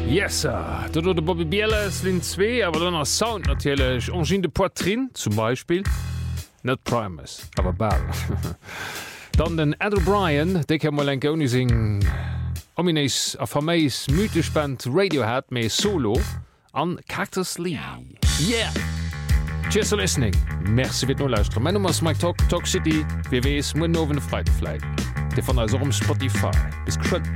Yes, dat de Bobby Bieles Lin 2, aber dann als Sound natürlich Engine de Poitrine zum Beispiel. Net Primus, aber ball. Dann den Ed O'Brien, de kann mal enke uni sing ominös a fameis mythisch Band Radiohead me Solo an Cactus Lee. Yeah! Cheers for listening. Merci wit no luisteren. Mein Nummer ist Mike Talk City. Wir wees mun nowen Freitagfleit. De van als Spotify. Bis krön.